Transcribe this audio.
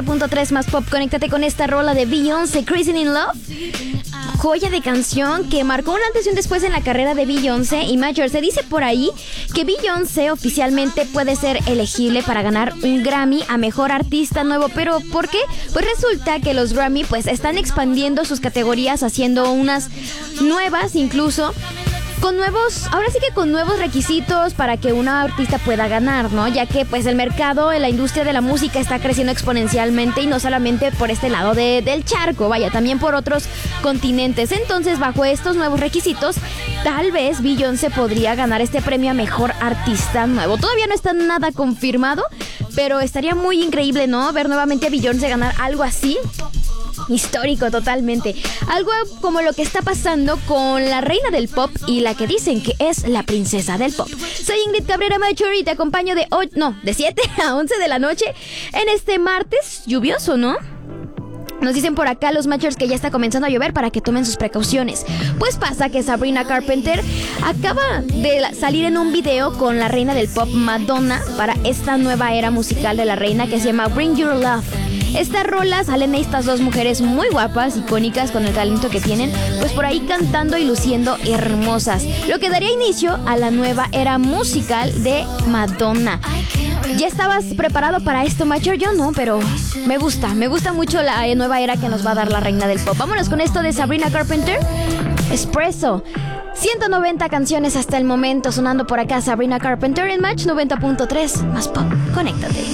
.3 más pop, conéctate con esta rola de Beyoncé, Crazy in Love. Joya de canción que marcó un antes y un después en la carrera de Beyoncé y Major. Se dice por ahí que Beyoncé oficialmente puede ser elegible para ganar un Grammy a Mejor Artista Nuevo. ¿Pero por qué? Pues resulta que los Grammy pues están expandiendo sus categorías, haciendo unas nuevas incluso, con nuevos, ahora sí que con nuevos requisitos para que una artista pueda ganar, ¿no? Ya que pues el mercado en la industria de la música está creciendo exponencialmente y no solamente por este lado del charco, vaya, también por otros continentes. Entonces, bajo estos nuevos requisitos, tal vez Beyoncé podría ganar este premio a Mejor Artista Nuevo. Todavía no está nada confirmado, pero estaría muy increíble, ¿no? Ver nuevamente a Beyoncé ganar algo así. Histórico totalmente. Algo como lo que está pasando con la reina del pop y la que dicen que es la princesa del pop. Soy Ingrid Cabrera Mature y te acompaño de 7 a 11 de la noche en este martes lluvioso, ¿no? Nos dicen por acá los Matchers que ya está comenzando a llover para que tomen sus precauciones. Pues pasa que Sabrina Carpenter acaba de salir en un video con la reina del pop Madonna para esta nueva era musical de la reina que se llama Bring Your Love. Esta rola salen estas dos mujeres muy guapas, icónicas, con el talento que tienen, pues por ahí cantando y luciendo hermosas, lo que daría inicio a la nueva era musical de Madonna. ¿Ya estabas preparado para esto, Macho? Yo no, pero me gusta mucho la nueva era que nos va a dar la reina del pop. Vámonos con esto de Sabrina Carpenter, Espresso. 190 canciones hasta el momento sonando por acá. Sabrina Carpenter en Match 90.3 más pop. Conéctate.